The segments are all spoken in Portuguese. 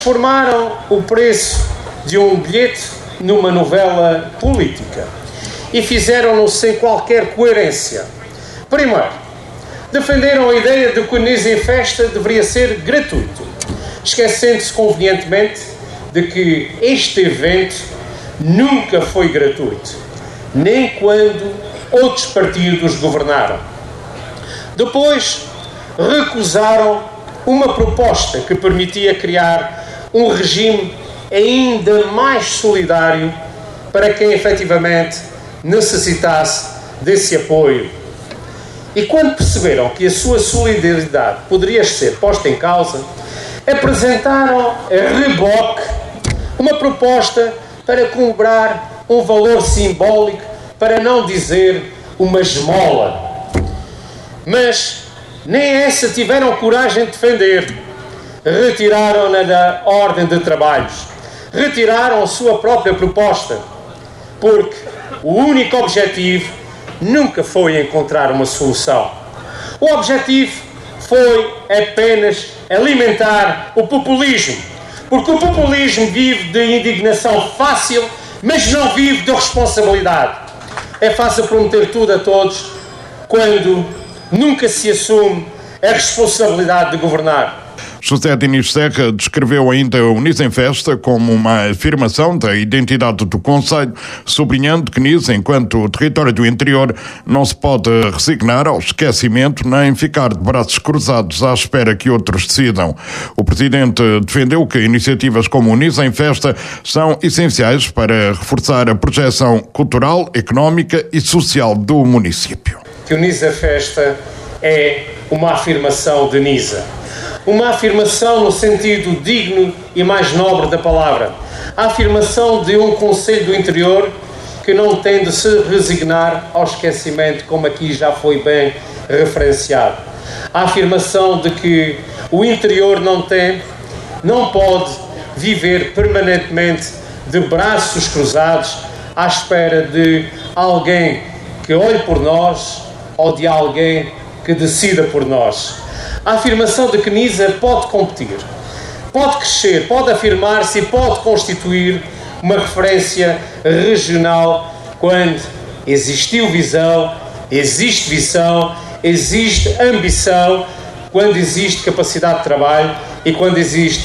Formaram o preço de um bilhete numa novela política e fizeram-no sem qualquer coerência. Primeiro, defenderam a ideia de que o Niza em Festa deveria ser gratuito, esquecendo-se convenientemente de que este evento nunca foi gratuito, nem quando outros partidos governaram. Depois, recusaram uma proposta que permitia criar um regime ainda mais solidário para quem efetivamente necessitasse desse apoio. E quando perceberam que a sua solidariedade poderia ser posta em causa, apresentaram a reboque uma proposta para cobrar um valor simbólico, para não dizer uma esmola. Mas nem essa tiveram coragem de defender. Retiraram-na da ordem de trabalhos. Retiraram a sua própria proposta. Porque o único objetivo nunca foi encontrar uma solução. O objetivo foi apenas alimentar o populismo. Porque o populismo vive de indignação fácil, mas não vive de responsabilidade. É fácil prometer tudo a todos quando nunca se assume a responsabilidade de governar. José Diniz Serra descreveu ainda o Niza em Festa como uma afirmação da identidade do Conselho, sublinhando que Niza, enquanto território do interior, não se pode resignar ao esquecimento nem ficar de braços cruzados à espera que outros decidam. O Presidente defendeu que iniciativas como o Niza em Festa são essenciais para reforçar a projeção cultural, económica e social do município. Que o Niza Festa é uma afirmação de Niza. Uma afirmação no sentido digno e mais nobre da palavra. A afirmação de um Conselho do Interior que não tem de se resignar ao esquecimento, como aqui já foi bem referenciado. A afirmação de que o interior não pode viver permanentemente de braços cruzados à espera de alguém que olhe por nós ou de alguém que decida por nós. A afirmação de que Niza pode competir, pode crescer, pode afirmar-se e pode constituir uma referência regional quando existiu visão, existe ambição, quando existe capacidade de trabalho e quando existe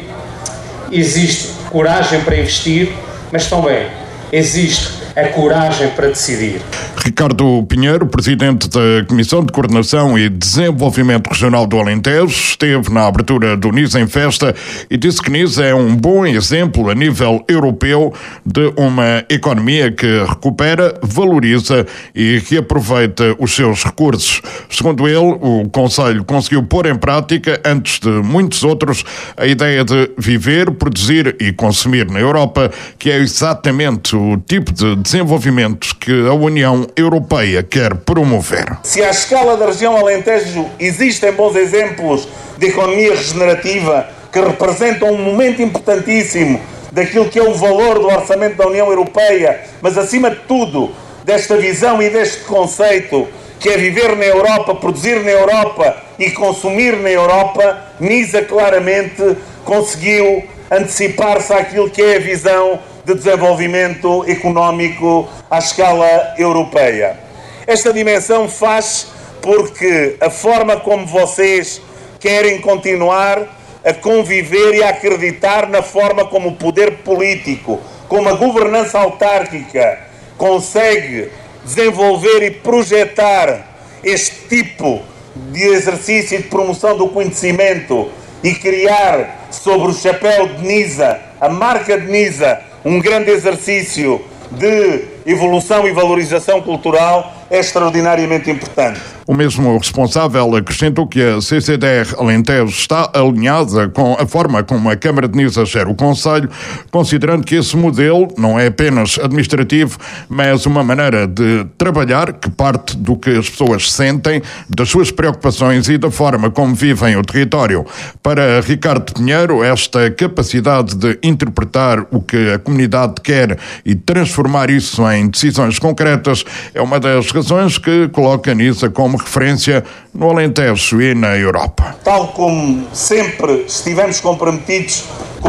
coragem para investir, mas também existe a coragem para decidir. Ricardo Pinheiro, presidente da Comissão de Coordenação e Desenvolvimento Regional do Alentejo, esteve na abertura do Niza em Festa e disse que Niza é um bom exemplo a nível europeu de uma economia que recupera, valoriza e reaproveita os seus recursos. Segundo ele, o Conselho conseguiu pôr em prática, antes de muitos outros, a ideia de viver, produzir e consumir na Europa, que é exatamente o tipo de desenvolvimento que a União Europeia quer promover. Se à escala da região Alentejo existem bons exemplos de economia regenerativa que representam um momento importantíssimo daquilo que é o valor do orçamento da União Europeia, mas acima de tudo desta visão e deste conceito que é viver na Europa, produzir na Europa e consumir na Europa, Niza claramente conseguiu antecipar-se àquilo que é a visão de desenvolvimento económico à escala europeia. Esta dimensão faz porque a forma como vocês querem continuar a conviver e a acreditar na forma como o poder político, como a governança autárquica consegue desenvolver e projetar este tipo de exercício de promoção do conhecimento e criar sobre o chapéu de Niza, a marca de Niza, um grande exercício de evolução e valorização cultural é extraordinariamente importante. O mesmo responsável acrescentou que a CCDR Alentejo está alinhada com a forma como a Câmara de Niza gera o Conselho, considerando que esse modelo não é apenas administrativo, mas uma maneira de trabalhar que parte do que as pessoas sentem, das suas preocupações e da forma como vivem o território. Para Ricardo Pinheiro, esta capacidade de interpretar o que a comunidade quer e transformar isso em decisões concretas é uma das razões que coloca a Niza como referência no Alentejo e na Europa. Tal como sempre estivemos comprometidos